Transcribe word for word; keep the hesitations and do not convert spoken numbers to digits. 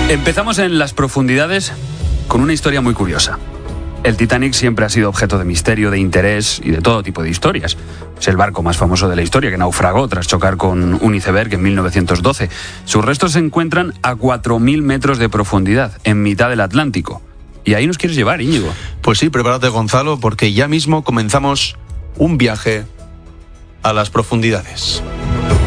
Empezamos en las profundidades con una historia muy curiosa. El Titanic siempre ha sido objeto de misterio, de interés y de todo tipo de historias. Es el barco más famoso de la historia que naufragó tras chocar con un iceberg en mil novecientos doce. Sus restos se encuentran a cuatro mil metros de profundidad, en mitad del Atlántico. Y ahí nos quieres llevar, Íñigo. Pues sí, prepárate, Gonzalo, porque ya mismo comenzamos un viaje a las profundidades.